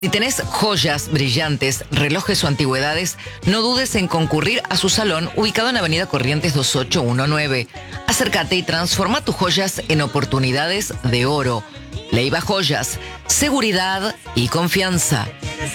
Si tenés joyas brillantes, relojes o antigüedades, no dudes en concurrir a su salón ubicado en Avenida Corrientes 2819. Acércate y transforma tus joyas en oportunidades de oro. Leiva Joyas, seguridad y confianza.